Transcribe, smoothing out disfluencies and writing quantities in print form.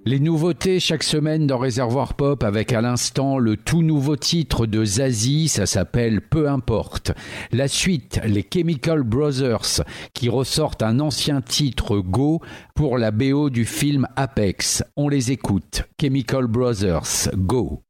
Les nouveautés chaque semaine dans Réservoir Pop avec à l'instant le tout nouveau titre de Zazie, ça s'appelle Peu importe. La suite, les Chemical Brothers qui ressortent un ancien titre Go pour la BO du film Apex. On les écoute. Chemical Brothers, Go.